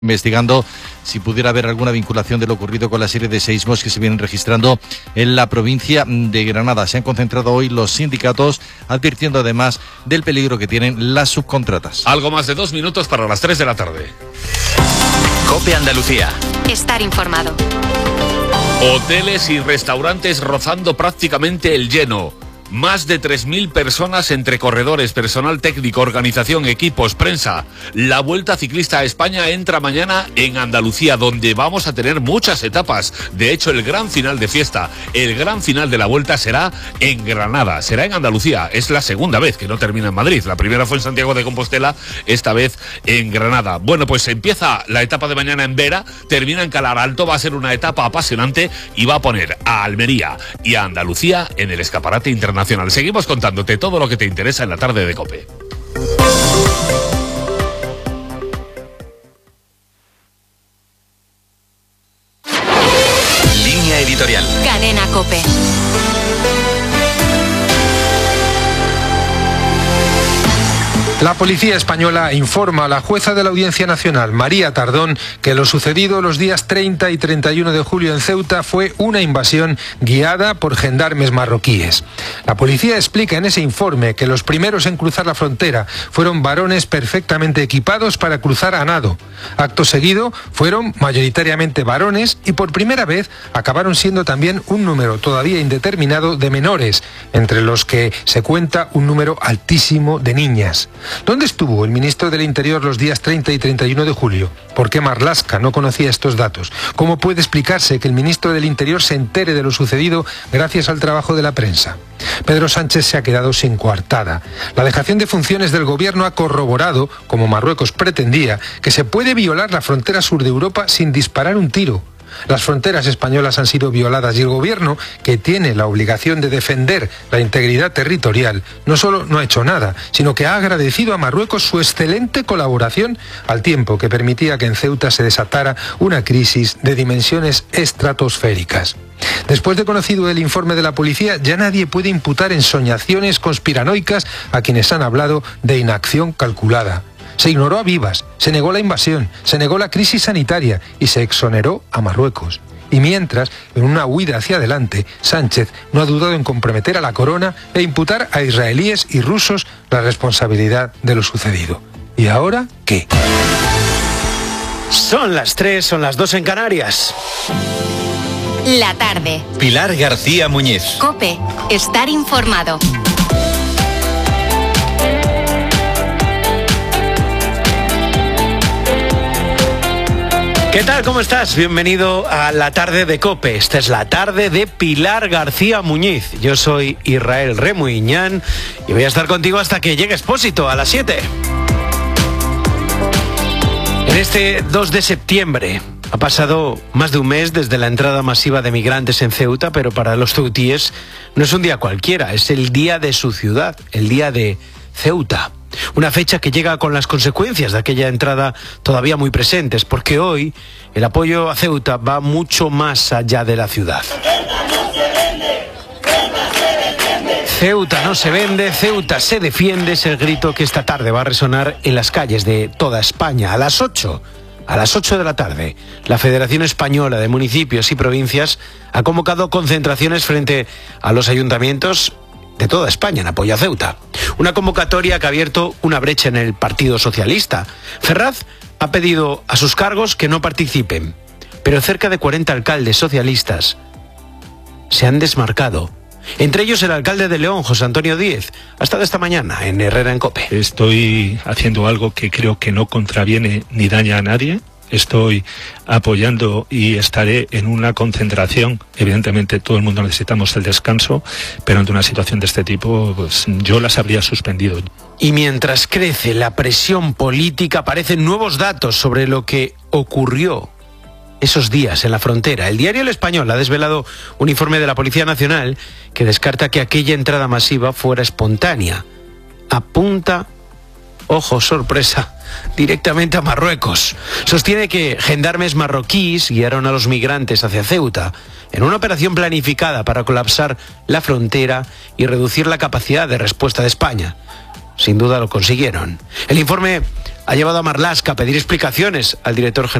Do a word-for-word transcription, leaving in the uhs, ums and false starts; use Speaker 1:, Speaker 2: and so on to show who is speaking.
Speaker 1: investigando si pudiera haber alguna vinculación de lo ocurrido con la serie de seísmos que se vienen registrando en la provincia de Granada. Se han concentrado hoy los sindicatos, advirtiendo además del peligro que tienen las subcontratas.
Speaker 2: Algo más de dos minutos para las tres de la tarde.
Speaker 3: COPE Andalucía.
Speaker 4: Estar informado.
Speaker 2: Hoteles y restaurantes rozando prácticamente el lleno. Más de tres mil personas entre corredores, personal técnico, organización, equipos, prensa. La Vuelta Ciclista a España entra mañana en Andalucía, donde vamos a tener muchas etapas. De hecho, el gran final de fiesta, el gran final de la Vuelta será en Granada, será en Andalucía. Es la segunda vez que no termina en Madrid. La primera fue en Santiago de Compostela, esta vez en Granada. Bueno, pues empieza la etapa de mañana en Vera, termina en Calar Alto, va a ser una etapa apasionante y va a poner a Almería y a Andalucía en el escaparate internacional. Seguimos contándote todo lo que te interesa en la tarde de COPE.
Speaker 3: Línea editorial.
Speaker 4: Cadena COPE.
Speaker 5: La policía española informa a la jueza de la Audiencia Nacional, María Tardón, que lo sucedido los días treinta y treinta y uno de julio en Ceuta fue una invasión guiada por gendarmes marroquíes. La policía explica en ese informe que los primeros en cruzar la frontera fueron varones perfectamente equipados para cruzar a nado. Acto seguido fueron mayoritariamente varones y por primera vez acabaron siendo también un número todavía indeterminado de menores, entre los que se cuenta un número altísimo de niñas. ¿Dónde estuvo el ministro del Interior los días treinta y treinta y uno de julio? ¿Por qué Marlaska no conocía estos datos? ¿Cómo puede explicarse que el ministro del Interior se entere de lo sucedido gracias al trabajo de la prensa? Pedro Sánchez se ha quedado sin coartada. La dejación de funciones del gobierno ha corroborado, como Marruecos pretendía, que se puede violar la frontera sur de Europa sin disparar un tiro. Las fronteras españolas han sido violadas y el gobierno, que tiene la obligación de defender la integridad territorial, no solo no ha hecho nada, sino que ha agradecido a Marruecos su excelente colaboración al tiempo que permitía que en Ceuta se desatara una crisis de dimensiones estratosféricas. Después de conocido el informe de la policía, ya nadie puede imputar ensoñaciones conspiranoicas a quienes han hablado de inacción calculada. Se ignoró a vivas, se negó la invasión, se negó la crisis sanitaria y se exoneró a Marruecos. Y mientras, en una huida hacia adelante, Sánchez no ha dudado en comprometer a la corona e imputar a israelíes y rusos la responsabilidad de lo sucedido. ¿Y ahora qué?
Speaker 6: Son las tres, son las dos en Canarias.
Speaker 4: La tarde.
Speaker 3: Pilar García Muñiz.
Speaker 4: COPE. Estar informado.
Speaker 6: ¿Qué tal? ¿Cómo estás? Bienvenido a la tarde de COPE. Esta es la tarde de Pilar García Muñiz. Yo soy Israel Remuiñán y voy a estar contigo hasta que llegue Expósito a las siete. En este dos de septiembre ha pasado más de un mes desde la entrada masiva de migrantes en Ceuta, pero para los ceutíes no es un día cualquiera, es el día de su ciudad, el día de Ceuta. Una fecha que llega con las consecuencias de aquella entrada todavía muy presentes, porque hoy el apoyo a Ceuta va mucho más allá de la ciudad. Ceuta no se vende, Ceuta se defiende, es el grito que esta tarde va a resonar en las calles de toda España. A las ocho, a las ocho de la tarde, la Federación Española de Municipios y Provincias ha convocado concentraciones frente a los ayuntamientos de toda España en apoyo a Ceuta. Una convocatoria que ha abierto una brecha en el Partido Socialista. Ferraz ha pedido a sus cargos que no participen, pero cerca de cuarenta alcaldes socialistas se han desmarcado. Entre ellos el alcalde de León, José Antonio Díez, ha estado esta mañana en Herrera en COPE.
Speaker 7: Estoy haciendo algo que creo que no contraviene ni daña a nadie. Estoy apoyando y estaré en una concentración. Evidentemente todo el mundo necesitamos el descanso, pero ante una situación de este tipo, pues yo las habría suspendido.
Speaker 6: Y mientras crece la presión política, aparecen nuevos datos sobre lo que ocurrió esos días en la frontera. El diario El Español ha desvelado un informe de la Policía Nacional que descarta que aquella entrada masiva fuera espontánea. Apunta, ojo, sorpresa, directamente a Marruecos. Sostiene que gendarmes marroquíes guiaron a los migrantes hacia Ceuta en una operación planificada para colapsar la frontera y reducir la capacidad de respuesta de España. Sin duda lo consiguieron. El informe ha llevado a Marlaska a pedir explicaciones al director general